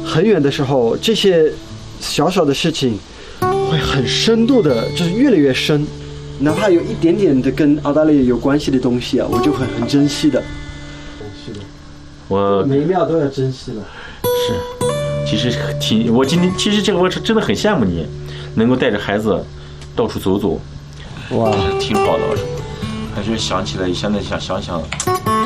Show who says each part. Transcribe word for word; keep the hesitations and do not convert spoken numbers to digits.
Speaker 1: 很远的时候，这些小小的事情会很深度的，就是越来越深。哪怕有一点点的跟澳大利亚有关系的东西啊，我就会很珍惜的。是的，
Speaker 2: 我
Speaker 1: 每一秒都要珍惜的。
Speaker 2: 是，其实挺，我今天其实这个我真的很羡慕你，能够带着孩子到处走走，哇，挺好的。我还是想起来，现在想想想。